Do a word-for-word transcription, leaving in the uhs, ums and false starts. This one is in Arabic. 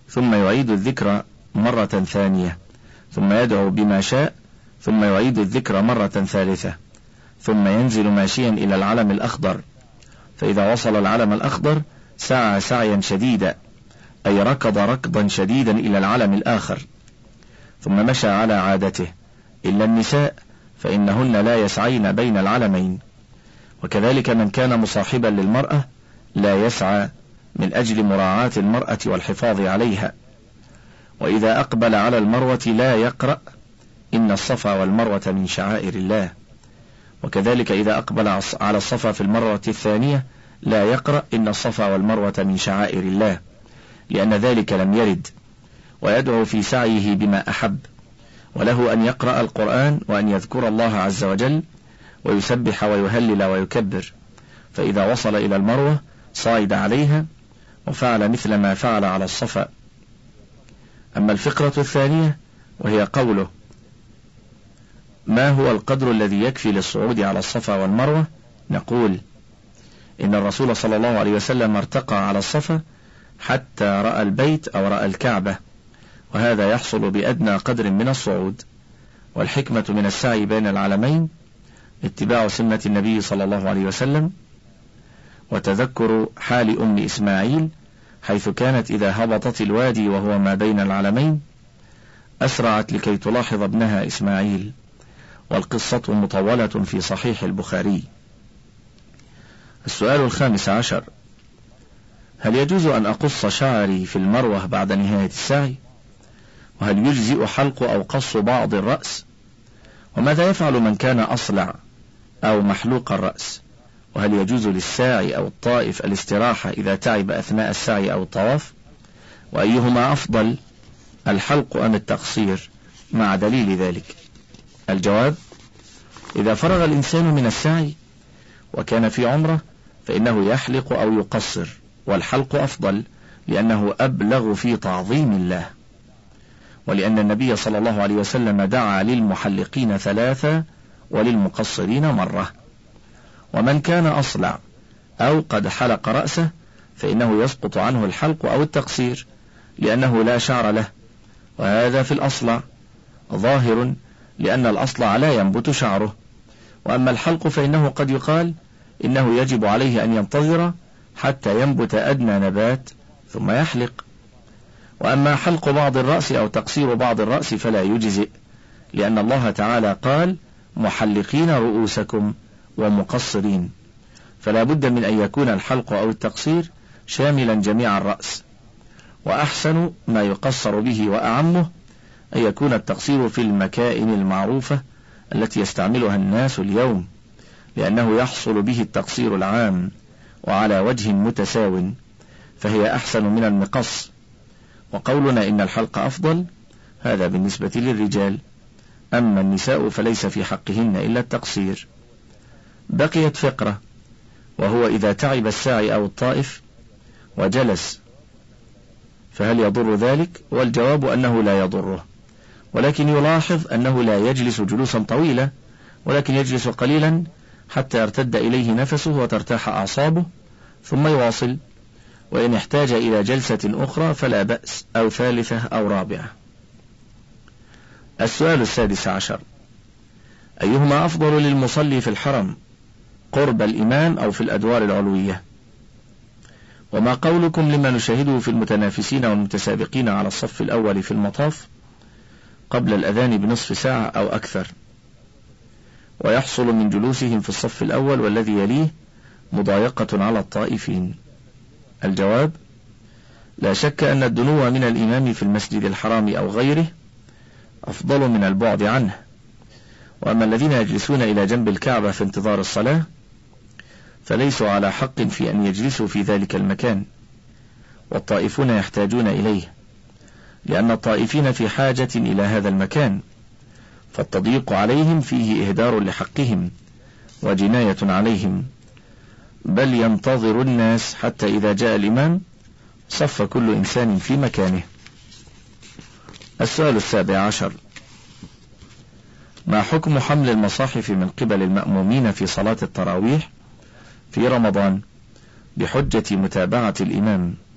ثم يعيد الذكر مرة ثانية، ثم يدعو بما شاء، ثم يعيد الذكر مرة ثالثة، ثم ينزل ماشيا إلى العلم الأخضر، فإذا وصل العلم الأخضر سعى سعيا شديدا، أي ركض ركضا شديدا إلى العلم الآخر، ثم مشى على عادته، إلا النساء فإنهن لا يسعين بين العلمين. وكذلك من كان مصاحبا للمرأة لا يسعى من أجل مراعاة المرأة والحفاظ عليها. وإذا أقبل على المروة لا يقرأ إن الصفا والمروة من شعائر الله. وكذلك إذا أقبل على الصفا في المرة الثانية لا يقرأ إن الصفا والمروة من شعائر الله، لأن ذلك لم يرد. ويدعو في سعيه بما أحب، وله أن يقرأ القرآن وأن يذكر الله عز وجل ويسبح ويهلل ويكبر. فإذا وصل إلى المروة صعد عليها وفعل مثل ما فعل على الصفا. أما الفقرة الثانية وهي قوله: ما هو القدر الذي يكفي للصعود على الصفا والمروة؟ نقول: إن الرسول صلى الله عليه وسلم ارتقى على الصفا حتى رأى البيت أو رأى الكعبة، وهذا يحصل بأدنى قدر من الصعود. والحكمة من السعي بين العلمين اتباع سنة النبي صلى الله عليه وسلم، وتذكر حال أم إسماعيل حيث كانت إذا هبطت الوادي وهو ما بين العلمين أسرعت لكي تلاحظ ابنها إسماعيل، والقصة مطولة في صحيح البخاري. السؤال الخامس عشر: هل يجوز أن أقص شعري في المروة بعد نهاية السعي؟ وهل يجزئ حلق أو قص بعض الرأس؟ وماذا يفعل من كان أصلع أو محلوق الرأس؟ وهل يجوز للساعي أو الطائف الاستراحة إذا تعب أثناء السعي أو الطواف؟ وأيهما أفضل، الحلق أم التقصير، مع دليل ذلك؟ الجواب: إذا فرغ الإنسان من السعي وكان في عمره فإنه يحلق أو يقصر، والحلق أفضل لأنه أبلغ في تعظيم الله، ولأن النبي صلى الله عليه وسلم دعا للمحلقين ثلاثة وللمقصرين مرة. ومن كان أصلع أو قد حلق رأسه فإنه يسقط عنه الحلق أو التقصير لأنه لا شعر له، وهذا في الأصلع ظاهر لأن الأصلع لا ينبت شعره. وأما الحلق فإنه قد يقال إنه يجب عليه أن ينتظر حتى ينبت أدنى نبات ثم يحلق. وأما حلق بعض الرأس أو تقصير بعض الرأس فلا يجزئ، لأن الله تعالى قال: محلقين رؤوسكم ومقصرين، فلا بد من أن يكون الحلق أو التقصير شاملا جميع الرأس. وأحسن ما يقصر به وأعمه أن يكون التقصير في المكائن المعروفة التي يستعملها الناس اليوم، لأنه يحصل به التقصير العام وعلى وجه متساو، فهي أحسن من المقص. وقولنا إن الحلق أفضل هذا بالنسبة للرجال، أما النساء فليس في حقهن إلا التقصير. بقيت فقرة، وهو إذا تعب الساعي أو الطائف وجلس فهل يضر ذلك؟ والجواب أنه لا يضره، ولكن يلاحظ أنه لا يجلس جلوسا طويلا، ولكن يجلس قليلا حتى يرتد إليه نفسه وترتاح أعصابه ثم يواصل، وإن احتاج إلى جلسة أخرى فلا بأس، أو ثالثة أو رابعة. السؤال السادس عشر: أيهما أفضل للمصلي في الحرم، قرب الإمام أو في الأدوار العلوية؟ وما قولكم لما نشاهده في المتنافسين والمتسابقين على الصف الأول في المطاف قبل الأذان بنصف ساعة أو أكثر، ويحصل من جلوسهم في الصف الأول والذي يليه مضايقة على الطائفين؟ الجواب: لا شك أن الدنو من الإمام في المسجد الحرام أو غيره أفضل من البعد عنه. وأما الذين يجلسون إلى جنب الكعبة في انتظار الصلاة فليسوا على حق في أن يجلسوا في ذلك المكان، والطائفون يحتاجون إليه، لأن الطائفين في حاجة إلى هذا المكان، فالتضييق عليهم فيه إهدار لحقهم وجناية عليهم، بل ينتظر الناس حتى إذا جاء الإمام صف كل إنسان في مكانه. السؤال السابع عشر: ما حكم حمل المصاحف من قبل المأمومين في صلاة التراويح في رمضان بحجة متابعة الإمام؟